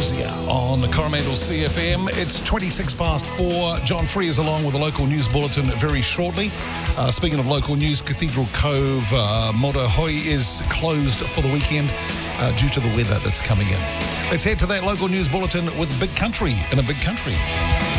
Hosier on Coromandel CFM. It's 26 past 4. John Free is along with a local news bulletin very shortly. Speaking of local news, Cathedral Cove, Morohoi is closed for the weekend due to the weather that's coming in. Let's head to that local news bulletin with Big Country in a big country.